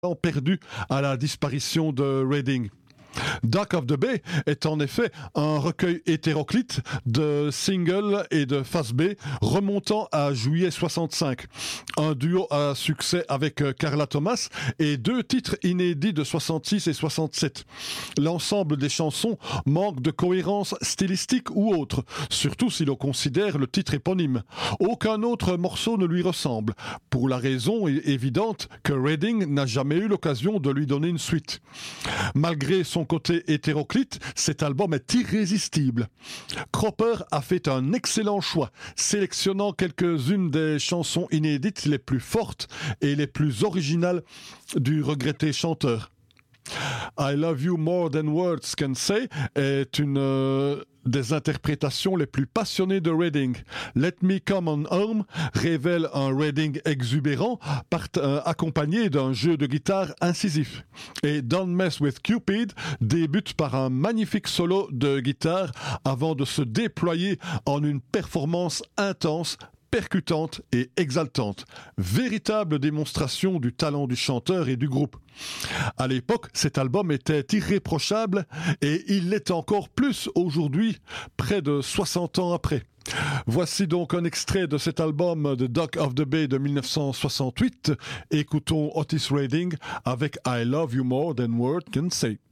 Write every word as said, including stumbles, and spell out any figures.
perdu à la disparition de Reading. Dock of the Bay est en effet un recueil hétéroclite de singles et de face B remontant à juillet soixante-cinq. Un duo à succès avec Carla Thomas et deux titres inédits de soixante-six et soixante-sept. L'ensemble des chansons manque de cohérence stylistique ou autre, surtout si l'on considère le titre éponyme. Aucun autre morceau ne lui ressemble, pour la raison évidente que Reading n'a jamais eu l'occasion de lui donner une suite. Malgré son côté hétéroclite, cet album est irrésistible. Cropper a fait un excellent choix, sélectionnant quelques-unes des chansons inédites les plus fortes et les plus originales du regretté chanteur. I Love You More Than Words Can Say est une euh, des interprétations les plus passionnées de Reading. Let Me Come On Home révèle un Reading exubérant part, euh, accompagné d'un jeu de guitare incisif. Et Don't Mess With Cupid débute par un magnifique solo de guitare avant de se déployer en une performance intense, percutante et exaltante. Véritable démonstration du talent du chanteur et du groupe. À l'époque, cet album était irréprochable et il l'est encore plus aujourd'hui, près de soixante ans après. Voici donc un extrait de cet album de Dock of the Bay de dix-neuf cent soixante-huit. Écoutons Otis Reading avec I Love You More Than Words Can Say.